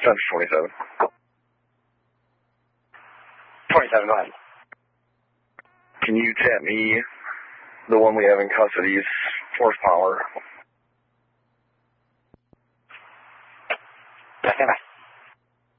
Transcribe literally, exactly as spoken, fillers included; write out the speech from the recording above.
Center twenty-seven. twenty-seven, go ahead. Can you tap me the one we have in custody's horsepower? Yeah, stand by.